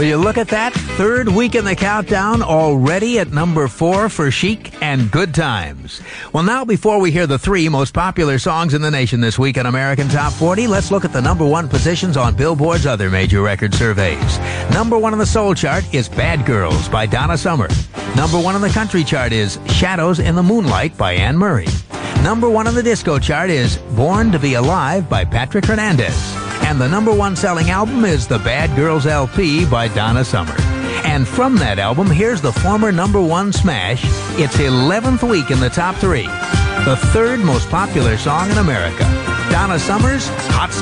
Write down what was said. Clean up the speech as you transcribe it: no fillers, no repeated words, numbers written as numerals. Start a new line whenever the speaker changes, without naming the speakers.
Will you look at that? Third week in the countdown, already at number 4 for Chic and Good Times. Well, now before we hear the 3 most popular songs in the nation this week on American Top 40, let's look at the number 1 positions on Billboard's other major record surveys. Number 1 on the soul chart is Bad Girls by Donna Summer. Number 1 on the country chart is Shadows in the Moonlight by Anne Murray. Number 1 on the disco chart is Born to Be Alive by Patrick Hernandez. And the number 1 selling album is the Bad Girls LP by Donna Summer. And from that album, here's the former number 1 smash. It's 11th week in the top 3. The third most popular song in America. Donna Summer's Hot